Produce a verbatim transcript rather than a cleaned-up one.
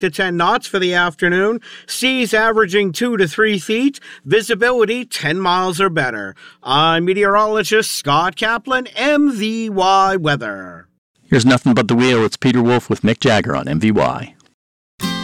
to ten knots for the afternoon. Seas averaging two to three feet. Visibility ten miles or better. I'm meteorologist Scott Kaplan, M V Y Weather. Here's Nothing But the Wheel. It's Peter Wolf with Mick Jagger on M V Y.